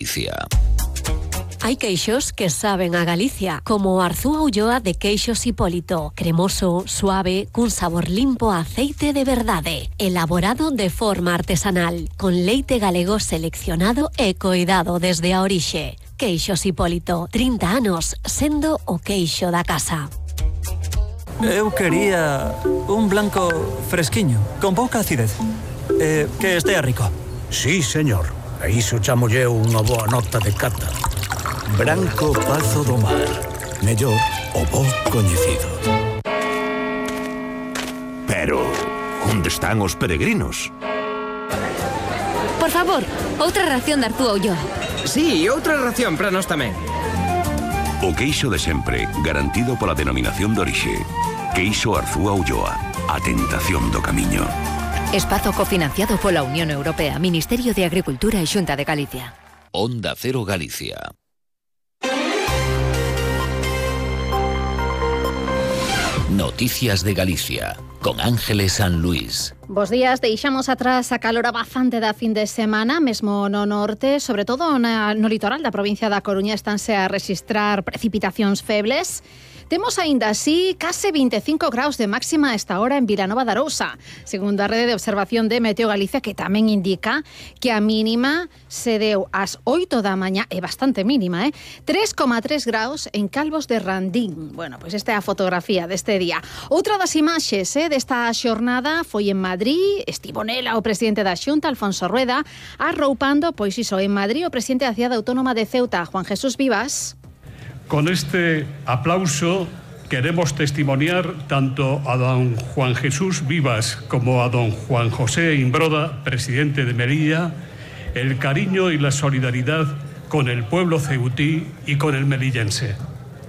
Galicia. Hay queixos que saben a Galicia, como Arzúa Ulloa de Queixos Hipólito. Cremoso, suave, cun sabor limpo a aceite de verdade. Elaborado de forma artesanal, con leite galego seleccionado e coidado desde a orixe. Queixos Hipólito, 30 anos, sendo o queixo da casa. Eu quería un blanco fresquiño, con pouca acidez. Que estea rico. Sí, señor. A iso chamolle unha boa nota de cata. Branco Pazo do Mar. Mellor o bo coñecido. Pero, onde están os peregrinos? Por favor, outra ración de Arzúa Ulloa. Sí, outra ración para nós tamén. O queixo de sempre, garantido pola denominación de orixe. Queixo Arzúa Ulloa. A tentación do camiño. Espazo cofinanciado pola Unión Europea, Ministerio de Agricultura e Xunta de Galicia. Onda Cero Galicia. Noticias de Galicia, con Ángeles San Luis. Bos días, deixamos atrás a calor abafante da fin de semana, mesmo no norte, sobre todo no litoral da provincia da Coruña, estánse a rexistrar precipitacións febles. Temos aínda así case 25 graus de máxima a esta hora en Vilanova de Arousa, segundo a rede de observación de Meteo Galicia, que tamén indica que a mínima se deu ás 8 da mañá, é bastante mínima, 3,3 graus en Calvos de Randín. Bueno, pois esta é a fotografía deste día. Outra das imaxes desta xornada foi en Madrid, estivo nela o presidente da Xunta, Alfonso Rueda, arroupando, pois iso, en Madrid, o presidente da Cidade Autónoma de Ceuta, Juan Jesús Vivas. Con este aplauso queremos testimoniar tanto a don Juan Jesús Vivas como a don Juan José Imbroda, presidente de Melilla, el cariño y la solidaridad con el pueblo ceutí y con el melillense.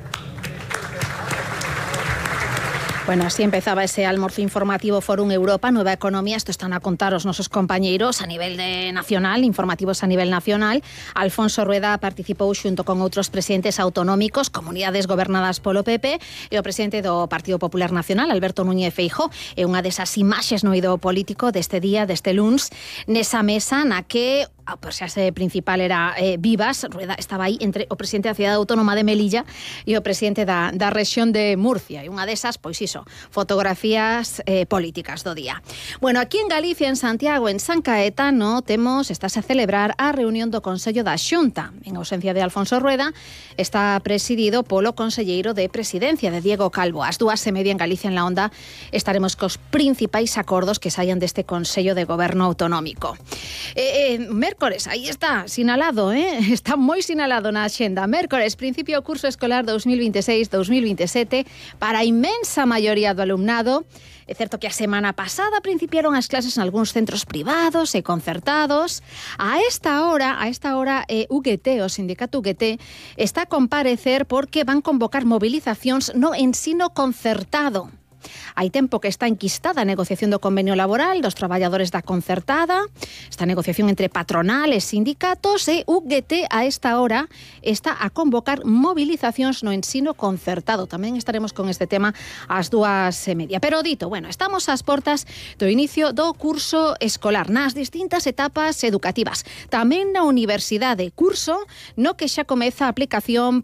Bueno, así empezaba ese almorzo informativo Fórum Europa, Nueva Economía. Esto están a contar os nosos compañeiros a nivel nacional, informativos a nivel nacional. Alfonso Rueda participou xunto con outros presidentes autonómicos, comunidades gobernadas polo PP, e o presidente do Partido Popular Nacional, Alberto Núñez Feijóo. É unha desas imaxes no eido político deste día, deste luns, nesa mesa na que a persoa principal era Vivas. Rueda estaba aí entre o presidente da Cidade Autónoma de Melilla e o presidente da rexión de Murcia. E unha desas, pois iso, fotografías políticas do día. Bueno, aquí en Galicia, en Santiago, en San Caetano, estáse a celebrar a reunión do Consello da Xunta. En ausencia de Alfonso Rueda, está presidido polo conselleiro de Presidencia, de Diego Calvo. Ás 2:30 en Galicia en la Onda estaremos cos principais acordos que saian deste Consello de Goberno Autonómico. Mércores, aí está, sinalado, está moi sinalado na axenda. Mércores, principio curso escolar 2026-2027 para a inmensa maioría do alumnado. É certo que a semana pasada principiaron as clases en algúns centros privados e concertados. A esta hora, UGT, o sindicato UGT, está a comparecer porque van convocar movilizacións no ensino concertado. Hai tempo que está enquistada a negociación do convenio laboral dos traballadores da concertada, esta negociación entre patronal e sindicatos, e UGT a esta hora está a convocar movilizacións no ensino concertado. Tamén estaremos con este tema ás 2:30. Pero dito, bueno, estamos ás portas do inicio do curso escolar nas distintas etapas educativas. Tamén na universidade, curso no que xa comeza a aplicación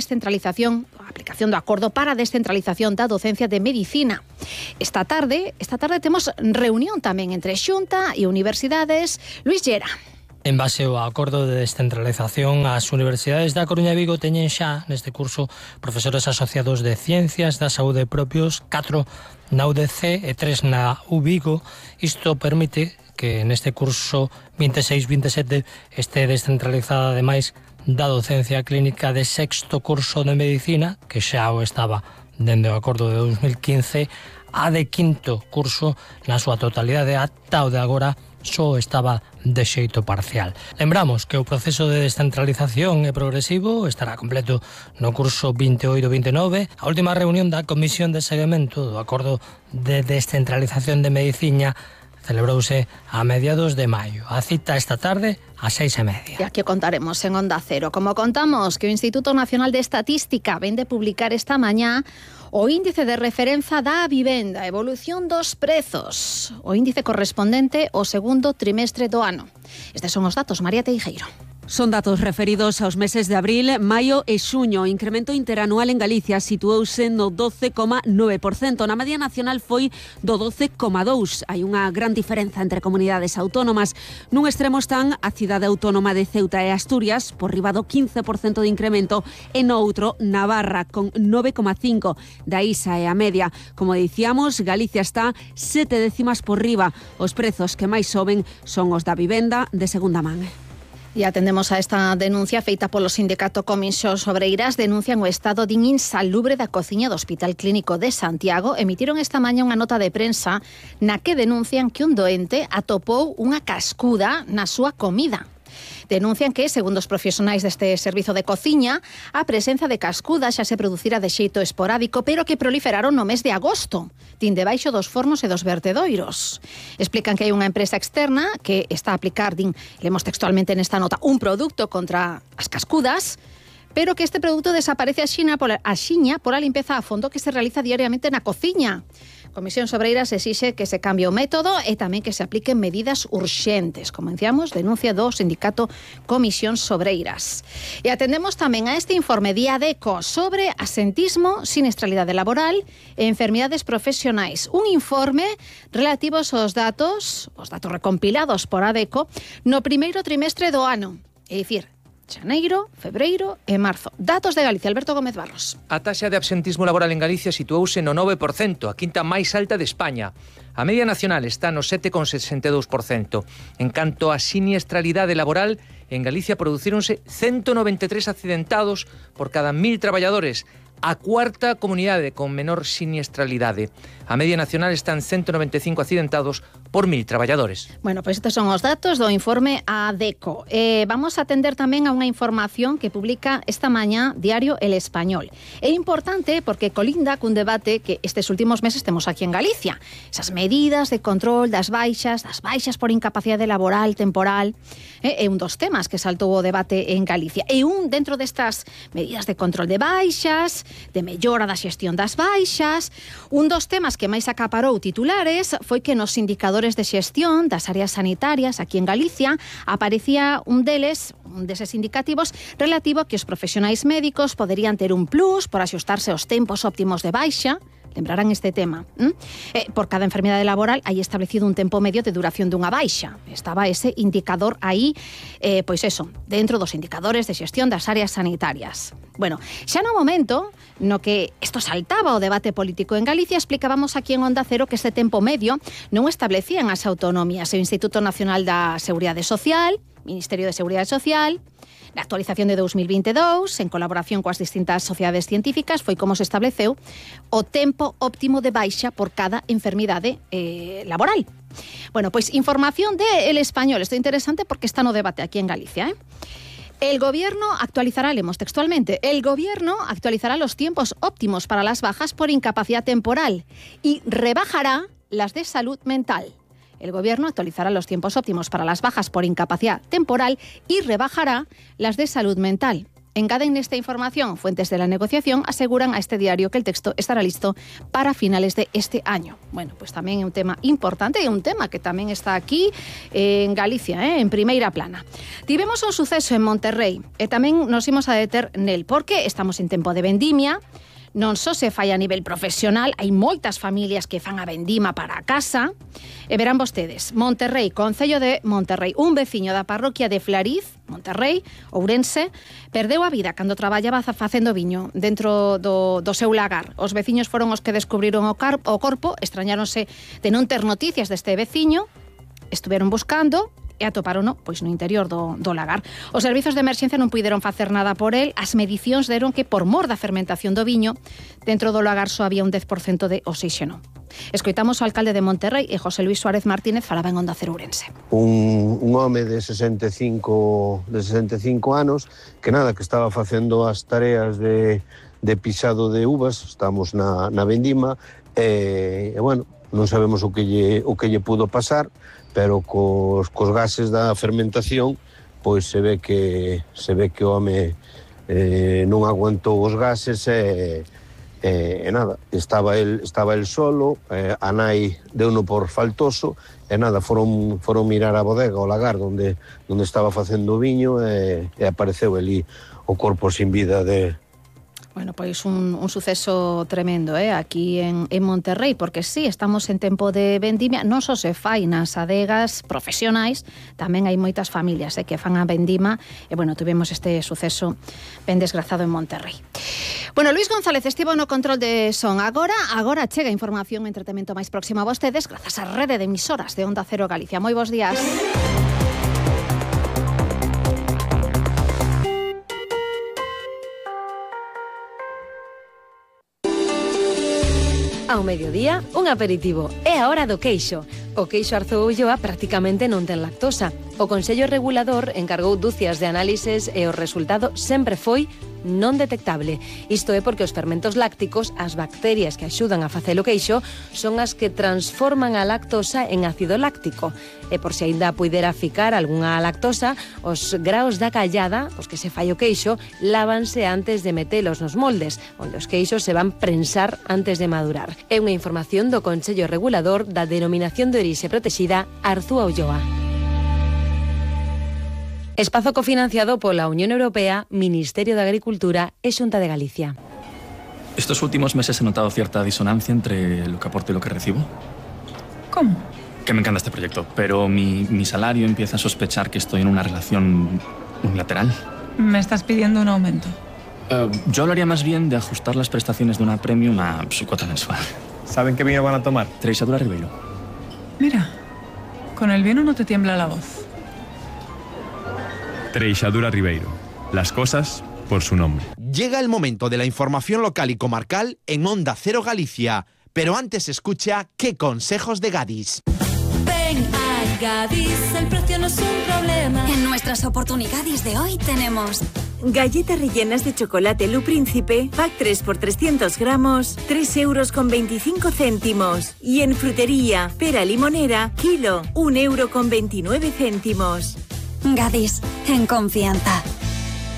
do acordo para a descentralización da docencia de medicina. Esta tarde temos reunión tamén entre Xunta e universidades. Luis Llera. En base ao acordo de descentralización, as universidades da Coruña e Vigo teñen xa neste curso profesores asociados de Ciencias da Saúde propios, 4 na UDC e 3 na UVigo. Isto permite que neste curso 26-27 este descentralizada ademais da docencia clínica de sexto curso de Medicina, que xa o estaba dende o acordo de 2015, a de quinto curso na súa totalidade. Ata o de agora só estaba de xeito parcial. Lembramos que o proceso de descentralización é progresivo, estará completo no curso 28-29. A última reunión da Comisión de Seguimento do Acordo de Descentralización de Medicina celebrouse a mediados de maio. A cita esta tarde ás 6:30. E aquí contaremos en Onda Cero. Como contamos que o Instituto Nacional de Estatística ven de publicar esta mañá o índice de referenza da vivenda, evolución dos prezos, o índice correspondente ao segundo trimestre do ano. Estes son os datos, María Teijeiro. Son datos referidos aos meses de abril, maio e xuño. O incremento interanual en Galicia situouse no 12,9%. Na media nacional foi do 12,2%. Hai unha gran diferenza entre comunidades autónomas. Nun extremo están a cidade autónoma de Ceuta e Asturias, por riba do 15% de incremento, e no outro, Navarra, con 9,5%. Da isa é a media. Como dicíamos, Galicia está 7 décimas por riba. Os prezos que máis soben son os da vivenda de segunda man. E atendemos a esta denuncia feita polo sindicato Comisións Obreiras. Denuncian o estado din insalubre da cociña do Hospital Clínico de Santiago. Emitiron esta mañá unha nota de prensa na que denuncian que un doente atopou unha cascuda na súa comida. Denuncian que, segundo os profesionais deste servizo de cociña, a presenza de cascudas xa se producira de xeito esporádico, pero que proliferaron no mes de agosto, din debaixo dos fornos e dos vertedoiros. Explican que hai unha empresa externa que está a aplicar, din, lemos textualmente nesta nota, un produto contra as cascudas, pero que este produto desaparece axiña pola limpeza a fondo que se realiza diariamente na cociña. Comisións Obreiras exixe que se cambie o método e tamén que se apliquen medidas urxentes. Como decíamos, denuncia do sindicato Comisións Obreiras. E atendemos tamén a este informe de ADECO sobre asentismo, siniestralidade laboral e enfermidades profesionais. Un informe relativo aos datos recompilados por ADECO no primeiro trimestre do ano. É dicir, xaneiro, febreiro e marzo. Datos de Galicia, Alberto Gómez Barros. A taxa de absentismo laboral en Galicia situouse no 9%, a quinta máis alta de España. A media nacional está no 7,62%. En canto a siniestralidade laboral, en Galicia producíronse 193 accidentados por cada 1.000 traballadores, a cuarta comunidade con menor siniestralidade. A media nacional están 195 accidentados por 1.000 traballadores. Bueno, pois estes son os datos do informe ADECO. Vamos a atender tamén a unha información que publica esta mañá Diario El Español. É importante porque colinda cun debate que estes últimos meses temos aquí en Galicia. Esas medidas de control das baixas por incapacidade laboral temporal, é un dos temas que saltou o debate en Galicia. E un dentro destas medidas de control de baixas, de mellora da xestión das baixas, un dos temas que máis acaparou titulares foi que nos indicadores de xestión das áreas sanitarias aquí en Galicia aparecía un deses indicativos relativo a que os profesionais médicos poderían ter un plus por axustarse aos tempos óptimos de baixa. Lembrarán este tema. Por cada enfermidade laboral hai establecido un tempo medio de duración dunha baixa. Estaba ese indicador aí, dentro dos indicadores de xestión das áreas sanitarias. Bueno, xa no momento no que isto saltaba o debate político en Galicia, explicábamos aquí en Onda Cero que este tempo medio non establecían as autonomías. O Instituto Nacional da Seguridade Social, Ministerio de Seguridade Social. Na actualización de 2022, en colaboración coas distintas sociedades científicas, foi como se estableceu o tempo óptimo de baixa por cada enfermidade laboral. Bueno, pois información de El Español. Isto é interesante porque está no debate aquí en Galicia, El gobierno actualizará, leemos textualmente, el gobierno actualizará los tiempos óptimos para las bajas por incapacidad temporal y rebajará las de salud mental. El Gobierno actualizará los tiempos óptimos para las bajas por incapacidad temporal y rebajará las de salud mental. Engaden esta información. Fuentes de la negociación aseguran a este diario que el texto estará listo para finales de este año. Bueno, pues tamén é un tema importante e un tema que tamén está aquí en Galicia, en primeira plana. Tivemos un suceso en Monterrey e tamén nos imos a deter nel, porque estamos en tempo de vendimia. Non só se fai a nivel profesional, hai moitas familias que fan a vendima para a casa. E verán vostedes, Monterrey, Concello de Monterrey, un veciño da parroquia de Flariz, Monterrey, Ourense, perdeu a vida cando traballaba facendo viño dentro do seu lagar. Os veciños foron os que descubriron o corpo, extrañáronse de non ter noticias deste veciño, estuveron buscando e atoparono pois no interior do lagar. Os servizos de emerxencia non puideron facer nada por el. As medicións deron que por mor da fermentación do viño, dentro do lagar só había un 10% de oxígeno. Escoitamos o alcalde de Monterrey e José Luis Suárez Martínez falaba en Onda Cero Ourense. Un home de 65 anos que estaba facendo as tareas de pisado de uvas, estamos na vendima, e bueno, non sabemos o que lle pudo pasar, pero cos gases da fermentación, pois se ve que o home non aguantou os gases e E nada, estaba el solo, a nai deuno por faltoso, e nada, foron mirar a bodega, o lagar, onde estaba facendo o viño, e apareceu ali o corpo sin vida de... Bueno, pois un suceso tremendo aquí en Monterrey, porque sí, estamos en tempo de vendimia, non só se fai nas adegas profesionais, tamén hai moitas familias que fan a vendima, e bueno, tuvemos este suceso ben desgrazado en Monterrey. Bueno, Luis González estivo no control de son. Agora chega información e entretemento máis próximo a vostedes, grazas á rede de emisoras de Onda Cero Galicia. Moi bons días. Ao mediodía, un aperitivo. É a hora do queixo. O queixo Arzúa Ulloa prácticamente non ten lactosa. O Consello Regulador encargou dúcias de análises e o resultado sempre foi non detectable. Isto é porque os fermentos lácticos, as bacterias que axudan a facer o queixo, son as que transforman a lactosa en ácido láctico. E por se aínda puidera ficar algunha lactosa, os graos da callada, os que se fai o queixo, lávanse antes de metelos nos moldes, onde os queixos se van prensar antes de madurar. É unha información do Consello Regulador da Denominación de Orixe Protexida Arzúa Ulloa. Espazo cofinanciado pola Unión Europea, Ministerio de Agricultura e Xunta de Galicia. Estos últimos meses he notado cierta disonancia entre lo que aporto y lo que recibo. ¿Cómo? Que me encanta este proyecto, pero mi salario empieza a sospechar que estoy en una relación unilateral. ¿Me estás pidiendo un aumento? Yo hablaría más bien de ajustar las prestaciones de una premium a su cuota mensual. ¿Saben qué vino van a tomar? Treixadura Ribeiro. Mira, con el vino no te tiembla la voz. Treixadura Ribeiro. Las cosas por su nombre. Llega el momento de la información local y comarcal en Onda Cero Galicia. Pero antes escucha ¿Qué consejos de Gadis? Ven a Gadis, el precio no es un problema. En nuestras oportunidades de hoy tenemos galletas rellenas de chocolate Lu Príncipe, pack 3 por 300 gramos, 3,25 €. Y en frutería, pera limonera, kilo, 1,29 €. Gadis, en confianza.